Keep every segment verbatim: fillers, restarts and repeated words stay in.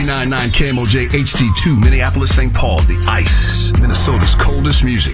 nine nine K M O J H D two, Minneapolis, Saint Paul, the ice, Minnesota's coldest music.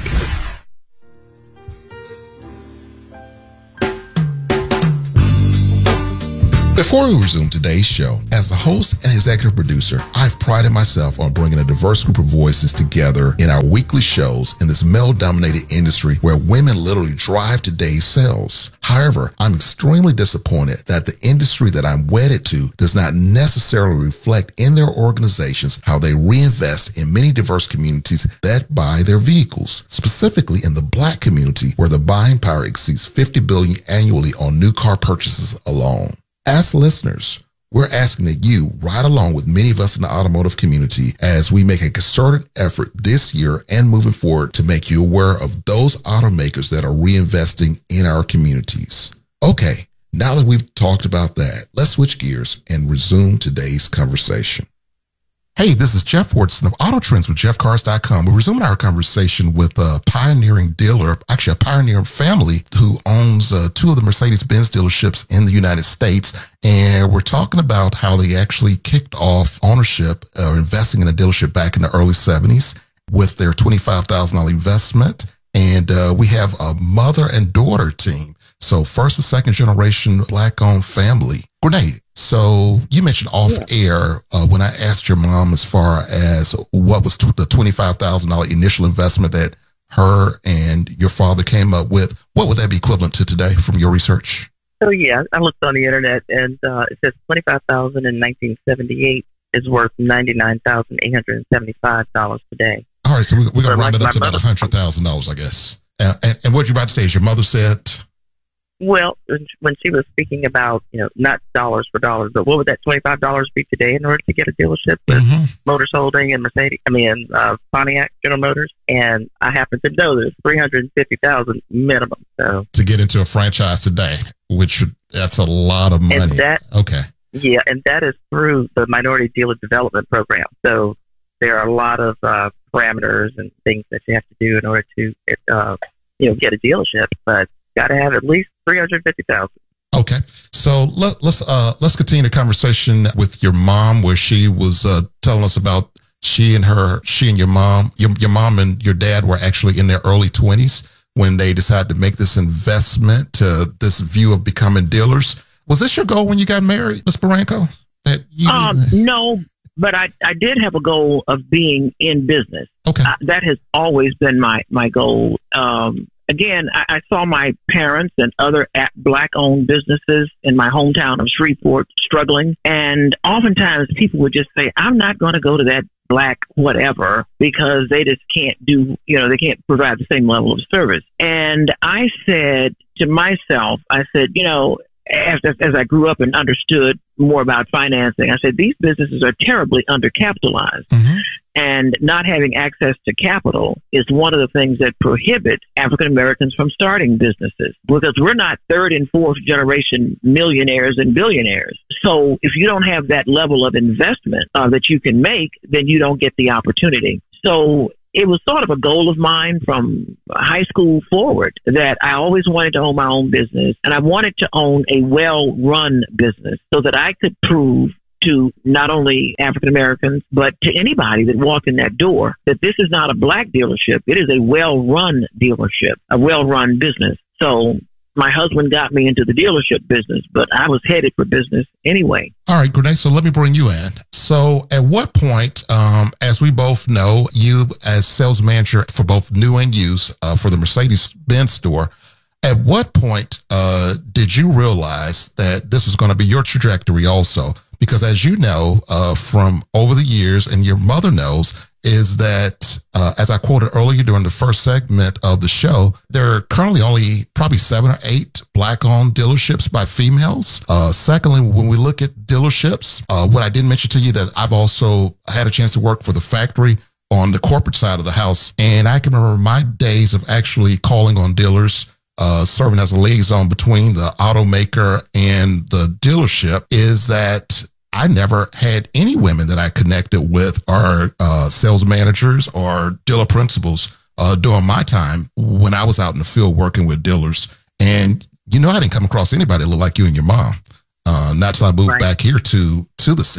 Before we resume today's show, as the host and executive producer, I've prided myself on bringing a diverse group of voices together in our weekly shows in this male-dominated industry where women literally drive today's sales. However, I'm extremely disappointed that the industry that I'm wedded to does not necessarily reflect in their organizations how they reinvest in many diverse communities that buy their vehicles, specifically in the Black community where the buying power exceeds fifty billion dollars annually on new car purchases alone. As listeners, we're asking that you ride along with many of us in the automotive community as we make a concerted effort this year and moving forward to make you aware of those automakers that are reinvesting in our communities. Okay, now that we've talked about that, let's switch gears and resume today's conversation. Hey, this is Jeff Wardson of Auto Trends with Jeff Cars dot com. We're resuming our conversation with a pioneering dealer, actually a pioneering family who owns uh, two of the Mercedes-Benz dealerships in the United States. And we're talking about how they actually kicked off ownership or uh, investing in a dealership back in the early seventies with their twenty-five thousand dollars investment. And uh, we have a mother and daughter team. So first and second generation Black-owned family. Grenade, so you mentioned off yeah. air uh, when I asked your mom as far as what was t- the twenty-five thousand dollars initial investment that her and your father came up with. What would that be equivalent to today from your research? So, yeah, I looked on the internet and uh, it says twenty-five thousand dollars in nineteen seventy-eight is worth ninety-nine thousand eight hundred seventy-five dollars today. All right, so we, we're going to round it up to mother, about one hundred thousand dollars, I guess. Uh, and, and what you're about to say is your mother said... Well, when she was speaking about, you know, not dollars for dollars, but what would that twenty-five dollars be today in order to get a dealership with mm-hmm. Motors Holding and Mercedes, I mean, uh, Pontiac General Motors? And I happen to know that it's three hundred fifty thousand dollars minimum. So to get into a franchise today, which that's a lot of money. And that, okay. Yeah, and that is through the Minority Dealer Development Program. So there are a lot of uh, parameters and things that you have to do in order to, uh, you know, get a dealership, but got to have at least three hundred fifty thousand dollars. Okay, so let, let's uh, let's continue the conversation with your mom, where she was uh, telling us about she and her, she and your mom, your your mom and your dad were actually in their early twenties when they decided to make this investment to this view of becoming dealers. Was this your goal when you got married, Miz Barranco? That you um, no, but I I did have a goal of being in business. Okay, uh, that has always been my my goal. Um, Again, I, I saw my parents and other Black-owned businesses in my hometown of Shreveport struggling. And oftentimes people would just say, I'm not going to go to that Black whatever because they just can't do, you know, they can't provide the same level of service. And I said to myself, I said, you know, as, as I grew up and understood more about financing, I said, these businesses are terribly undercapitalized. Mm-hmm. And not having access to capital is one of the things that prohibits African Americans from starting businesses, because we're not third and fourth generation millionaires and billionaires. So if you don't have that level of investment uh, that you can make, then you don't get the opportunity. So it was sort of a goal of mine from high school forward that I always wanted to own my own business, and I wanted to own a well-run business so that I could prove to not only African Americans, but to anybody that walked in that door, that this is not a Black dealership. It is a well-run dealership, a well-run business. So my husband got me into the dealership business, but I was headed for business anyway. All right, Grenade, so let me bring you in. So at what point, um, as we both know, you as sales manager for both new and used uh, for the Mercedes-Benz store, at what point uh, did you realize that this was going to be your trajectory also? Because as you know, uh, from over the years, and your mother knows, is that, uh, as I quoted earlier during the first segment of the show, there are currently only probably seven or eight Black-owned dealerships by females. Uh, secondly, when we look at dealerships, uh, what I didn't mention to you that I've also had a chance to work for the factory on the corporate side of the house. And I can remember my days of actually calling on dealers, Uh, serving as a liaison between the automaker and the dealership, is that I never had any women that I connected with or uh, sales managers or dealer principals uh, during my time when I was out in the field working with dealers. And, you know, I didn't come across anybody that looked like you and your mom. Uh, not till I moved right. back here to, to the city.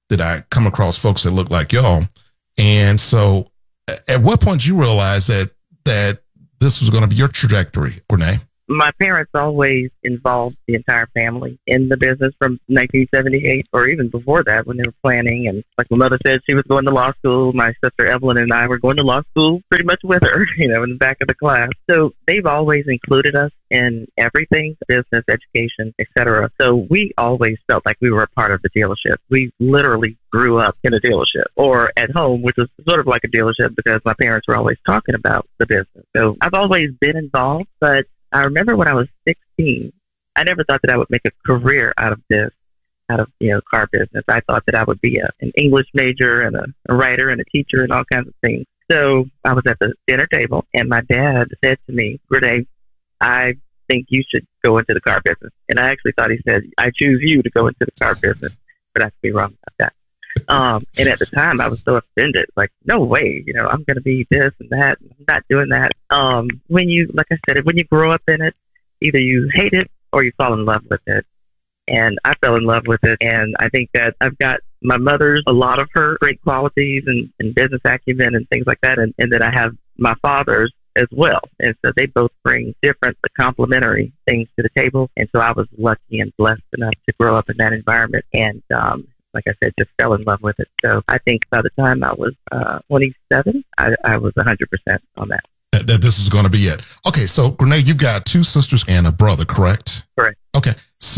did I come across folks that look like y'all. And so at what point did you realize that that this was going to be your trajectory, Grenade? My parents always involved the entire family in the business from nineteen seventy-eight, or even before that when they were planning. And like my mother said, she was going to law school. My sister Evelyn and I were going to law school pretty much with her, you know, in the back of the class. So they've always included us in everything, business, education, et cetera. So we always felt like we were a part of the dealership. We literally grew up in a dealership or at home, which was sort of like a dealership because my parents were always talking about the business. So I've always been involved, but I remember when I was sixteen, I never thought that I would make a career out of this, out of, you know, car business. I thought that I would be a, an English major and a, a writer and a teacher and all kinds of things. So I was at the dinner table and my dad said to me, Renee, I think you should go into the car business. And I actually thought he said, I choose you to go into the car business, but I could be wrong about that. Um, and at the time I was so offended, like, no way, you know, I'm going to be this and that. And I'm not doing that. Um, when you, like I said, when you grow up in it, either you hate it or you fall in love with it. And I fell in love with it. And I think that I've got my mother's, a lot of her great qualities and, and business acumen and things like that. And, and then I have my father's as well. And so they both bring different but complementary things to the table. And so I was lucky and blessed enough to grow up in that environment. And, um, like I said, just fell in love with it. So I think by the time I was uh, twenty-seven, I, I was one hundred percent on that. that. That this is going to be it. Okay, so Grenade, you've got two sisters and a brother, correct? Correct. Okay,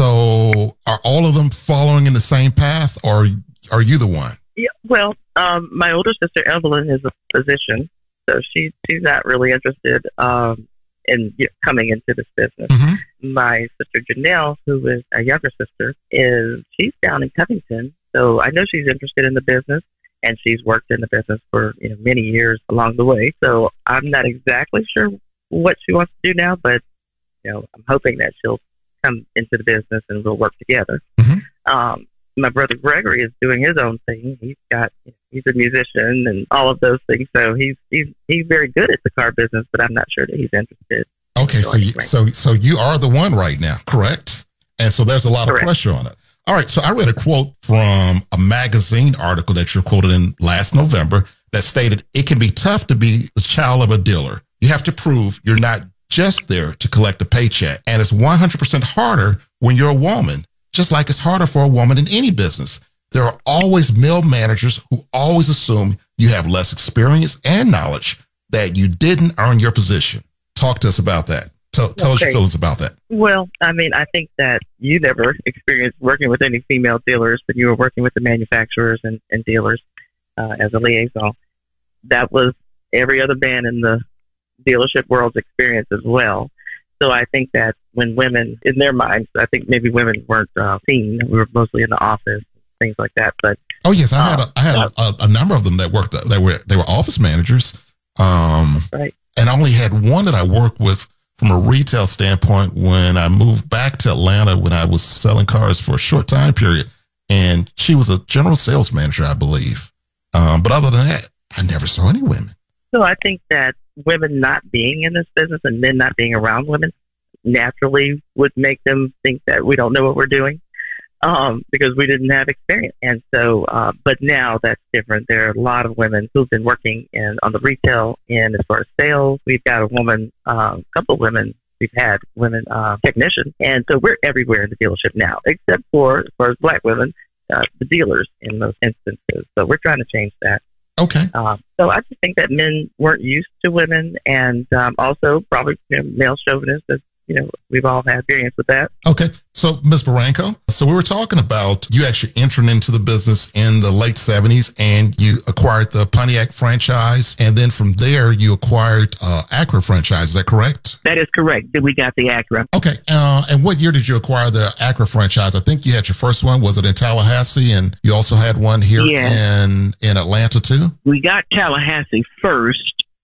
so are all of them following in the same path, or are you the one? Yeah, well, um, my older sister, Evelyn, is a physician, so she, she's not really interested um, in you know, coming into this business. Mm-hmm. My sister, Janelle, who is a younger sister, is she's down in Covington. So I know she's interested in the business, and she's worked in the business for you know many years along the way. So I'm not exactly sure what she wants to do now, but you know I'm hoping that she'll come into the business and we'll work together. Mm-hmm. Um, my brother Gregory is doing his own thing. He's got he's a musician and all of those things. So he's he's he's very good at the car business, but I'm not sure that he's interested. Okay, so you, so so you are the one right now, correct? And so there's a lot correct. of pressure on it. All right, so I read a quote from a magazine article that you're quoted in last November that stated, it can be tough to be the child of a dealer. You have to prove you're not just there to collect a paycheck. And it's one hundred percent harder when you're a woman, just like it's harder for a woman in any business. There are always male managers who always assume you have less experience and knowledge, that you didn't earn your position. Talk to us about that. Tell, tell okay. us your feelings about that. Well, I mean, I think that you never experienced working with any female dealers, but you were working with the manufacturers and, and dealers uh, as a liaison. That was every other man in the dealership world's experience as well. So I think that when women, in their minds, I think maybe women weren't uh, seen. We were mostly in the office, things like that. But oh yes, I had a, I had a, a number of them that worked. They were they were office managers. Um, right. And I only had one that I worked with from a retail standpoint when I moved back to Atlanta when I was selling cars for a short time period. And she was a general sales manager, I believe. Um, but other than that, I never saw any women. So I think that women not being in this business and men not being around women naturally would make them think that we don't know what we're doing. Um, because we didn't have experience. And so, uh, but now that's different. There are a lot of women who've been working in on the retail and as far as sales. We've got a woman, a uh, couple of women, we've had women uh, technicians. And so we're everywhere in the dealership now, except for, as far as black women, uh, the dealers in those instances. So we're trying to change that. Okay. Um, so I just think that men weren't used to women, and um, also probably you know, male chauvinists. As, you know, we've all had experience with that. Okay. So, Miz Barranco, so we were talking about you actually entering into the business in the late seventies and you acquired the Pontiac franchise. And then from there, you acquired uh, Acura franchise. Is that correct? That is correct. Then we got the Acura. Okay. Uh, and what year did you acquire the Acura franchise? I think you had your first one. Was it in Tallahassee? And you also had one here yeah. in, in Atlanta, too? We got Tallahassee first.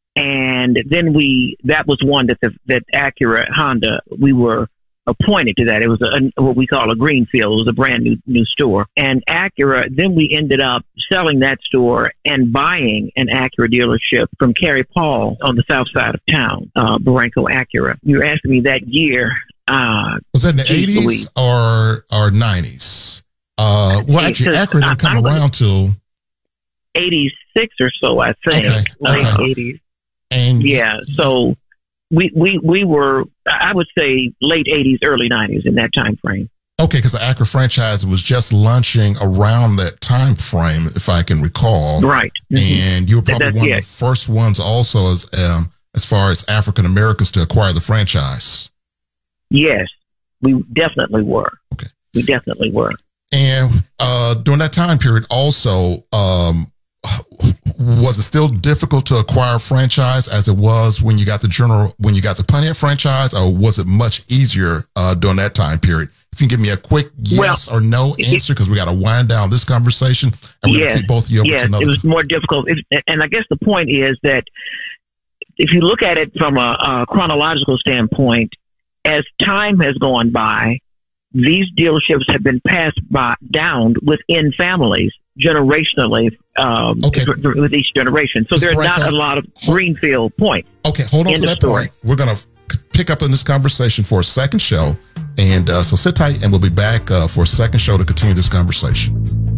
And then we, that was one that the, that Acura Honda, we were appointed to that. It was a, what we call a greenfield. It was a brand new, new store. And Acura, then we ended up selling that store and buying an Acura dealership from Kerry Paul on the south side of town, uh, Barranco Acura. You were asking me that year. Uh, was that in the eighties or, or nineties? Uh, well, actually, Acura didn't come around till eighty-six or so, I think, okay, late okay. eighties. And yeah, so we we we were, I would say, late eighties, early nineties in that time frame. Okay, because the Acura franchise was just launching around that time frame, if I can recall. Right. Mm-hmm. And you were probably That's one it. of the first ones also as um, as far as African Americans to acquire the franchise. Yes, we definitely were. Okay. We definitely were. And uh, during that time period also, um, was it still difficult to acquire a franchise as it was when you got the general, when you got the Pontiac franchise, or was it much easier uh, during that time period? If you can give me a quick yes well, or no answer, because we got to wind down this conversation, and we're yes, going to keep both of you over yes, to another. It was more difficult. It, and I guess the point is that if you look at it from a, a chronological standpoint, as time has gone by, these dealerships have been passed by, down within families generationally um, okay. with each generation. So there's not a lot of greenfield points. Okay, hold on to that story. point. We're going to pick up in this conversation for a second show. And uh, so sit tight, and we'll be back uh, for a second show to continue this conversation.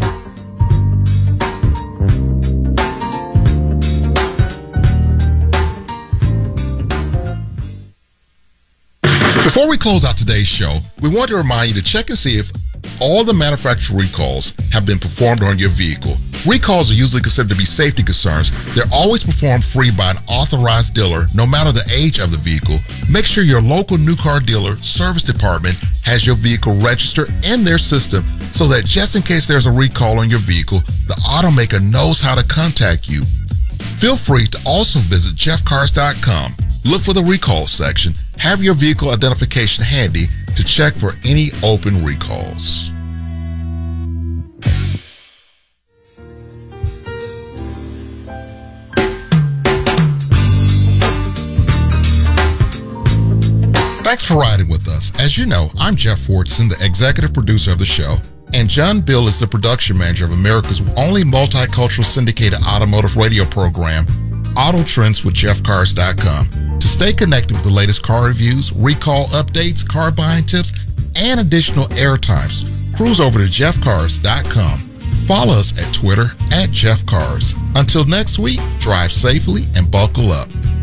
Before we close out today's show, we want to remind you to check and see if all the manufacturer recalls have been performed on your vehicle. Recalls are usually considered to be safety concerns. They're always performed free by an authorized dealer, no matter the age of the vehicle. Make sure your local new car dealer service department has your vehicle registered in their system so that just in case there's a recall on your vehicle, the automaker knows how to contact you. Feel free to also visit jeff cars dot com. Look for the recall section. Have your vehicle identification handy to check for any open recalls. Thanks for riding with us. As you know, I'm Jeff Fortson, the executive producer of the show, and John Bill is the production manager of America's only multicultural syndicated automotive radio program, Auto Trends with jeff cars dot com. To stay connected with the latest car reviews, recall updates, car buying tips, and additional air times, cruise over to jeff cars dot com. Follow us at Twitter at Jeff Cars. Until next week, drive safely and buckle up.